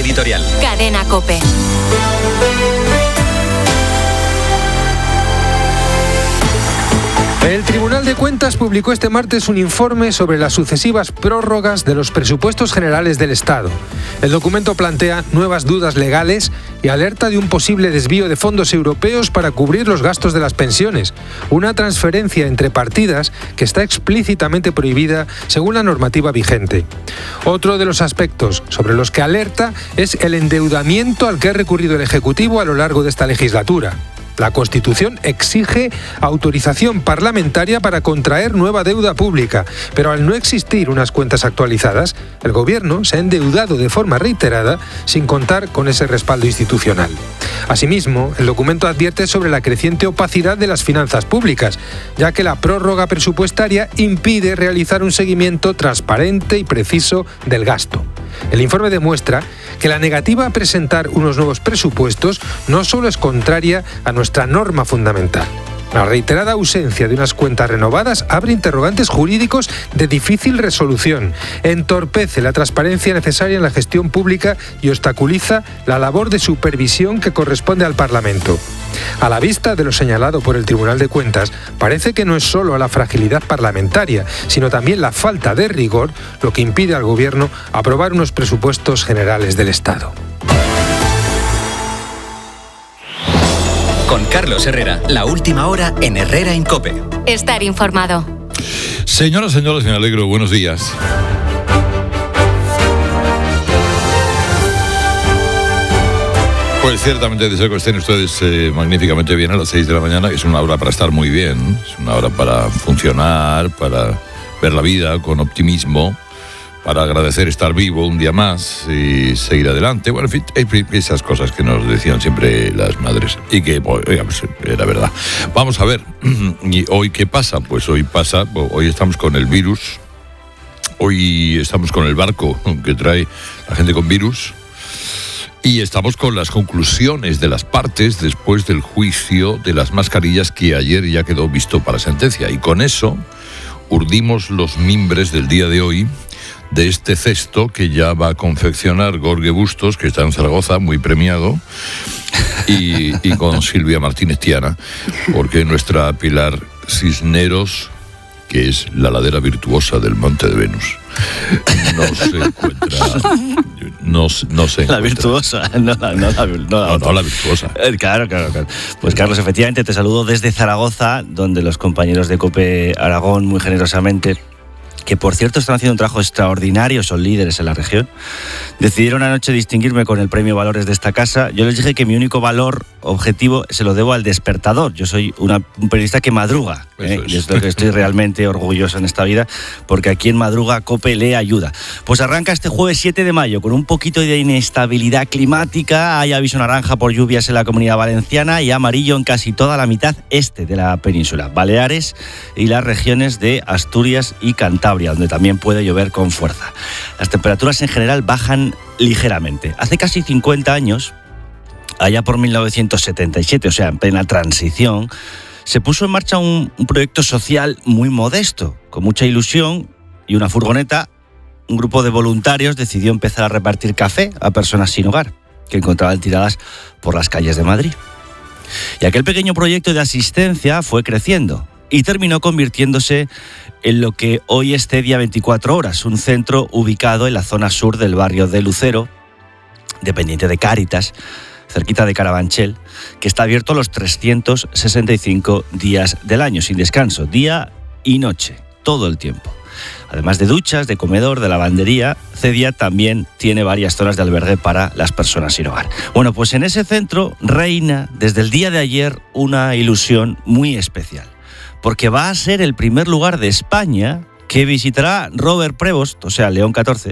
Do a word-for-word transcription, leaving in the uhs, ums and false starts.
editorial. Cadena COPE. El Tribunal de Cuentas publicó este martes un informe sobre las sucesivas prórrogas de los presupuestos generales del Estado. El documento plantea nuevas dudas legales y alerta de un posible desvío de fondos europeos para cubrir los gastos de las pensiones, una transferencia entre partidas que está explícitamente prohibida según la normativa vigente. Otro de los aspectos sobre los que alerta es el endeudamiento al que ha recurrido el Ejecutivo a lo largo de esta legislatura. La Constitución exige autorización parlamentaria para contraer nueva deuda pública, pero al no existir unas cuentas actualizadas, el Gobierno se ha endeudado de forma reiterada sin contar con ese respaldo institucional. Asimismo, el documento advierte sobre la creciente opacidad de las finanzas públicas, ya que la prórroga presupuestaria impide realizar un seguimiento transparente y preciso del gasto. El informe demuestra que la negativa a presentar unos nuevos presupuestos no solo es contraria a nuestra norma fundamental. La reiterada ausencia de unas cuentas renovadas abre interrogantes jurídicos de difícil resolución, entorpece la transparencia necesaria en la gestión pública y obstaculiza la labor de supervisión que corresponde al Parlamento. A la vista de lo señalado por el Tribunal de Cuentas, parece que no es solo la fragilidad parlamentaria, sino también la falta de rigor lo que impide al Gobierno aprobar unos presupuestos generales del Estado. Con Carlos Herrera, la última hora en Herrera en COPE. Estar informado. Señoras, señores, me alegro. Buenos días. Pues ciertamente deseo que estén ustedes eh, magníficamente bien a las seis de la mañana. Es una hora para estar muy bien, es una hora para funcionar, para ver la vida con optimismo, para agradecer estar vivo un día más y seguir adelante. Bueno, en fin, esas cosas que nos decían siempre las madres y que, oiga, pues era verdad. Vamos a ver, ¿y hoy qué pasa? Pues hoy pasa, hoy estamos con el virus, hoy estamos con el barco que trae la gente con virus y estamos con las conclusiones de las partes después del juicio de las mascarillas que ayer ya quedó visto para sentencia. Y con eso urdimos los mimbres del día de hoy de este cesto que ya va a confeccionar Jorge Bustos, que está en Zaragoza, muy premiado, y, y con Silvia Martínez Tiana, porque nuestra Pilar Cisneros, que es la ladera virtuosa del Monte de Venus, no se encuentra... No, no se encuentra. La virtuosa, no la, no la, no la, no, no la virtuosa. Claro, claro, claro. Pues Carlos, efectivamente, te saludo desde Zaragoza, donde los compañeros de COPE Aragón, muy generosamente, que por cierto están haciendo un trabajo extraordinario, son líderes en la región, decidieron anoche distinguirme con el premio Valores de esta casa. Yo les dije que mi único valor objetivo se lo debo al despertador. Yo soy una, un periodista que madruga, ¿eh? Es. Y es lo que estoy realmente orgulloso en esta vida, porque aquí en Madruga COPE le ayuda. Pues arranca este jueves siete de mayo con un poquito de inestabilidad climática. Hay aviso naranja por lluvias en la Comunidad Valenciana y amarillo en casi toda la mitad este de la península, Baleares y las regiones de Asturias y Cantabria, donde también puede llover con fuerza. Las temperaturas en general bajan ligeramente. Hace casi cincuenta años, allá por mil novecientos setenta y siete, o sea, en plena transición, se puso en marcha un, un proyecto social muy modesto. Con mucha ilusión y una furgoneta, un grupo de voluntarios decidió empezar a repartir café a personas sin hogar, que encontraban tiradas por las calles de Madrid. Y aquel pequeño proyecto de asistencia fue creciendo y terminó convirtiéndose en lo que hoy es Cedia veinticuatro horas, un centro ubicado en la zona sur del barrio de Lucero, dependiente de Cáritas, cerquita de Carabanchel, que está abierto los trescientos sesenta y cinco días del año, sin descanso, día y noche, todo el tiempo. Además de duchas, de comedor, de lavandería, Cedia también tiene varias zonas de albergue para las personas sin hogar. Bueno, pues en ese centro reina desde el día de ayer una ilusión muy especial, porque va a ser el primer lugar de España que visitará Robert Prevost, o sea, León catorce,